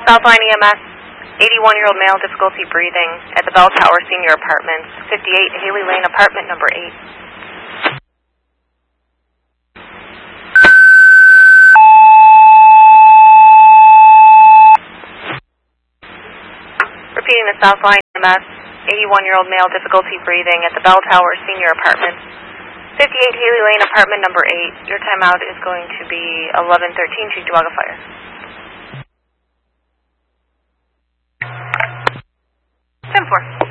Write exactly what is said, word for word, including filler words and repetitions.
Southline E M S, eighty-one-year-old male, difficulty breathing at the Bell Tower Senior Apartments, fifty-eight Haley Lane, apartment number eight. Repeating the Southline E M S, eighty-one-year-old male, difficulty breathing at the Bell Tower Senior Apartments, fifty-eight Haley Lane, apartment number eight. Your timeout is going to be eleven thirteen, Cheektowaga Fire. ten four.